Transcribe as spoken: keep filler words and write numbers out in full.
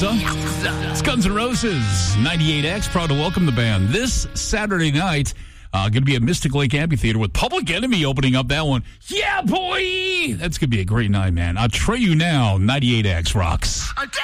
Tulsa. It's Guns N' Roses, ninety-eight X, proud to welcome the band. This Saturday night, uh, going to be at Mystic Lake Amphitheater with Public Enemy opening up that one. Yeah, boy! That's going to be a great night, man. I'll tray you now, ninety-eight X rocks.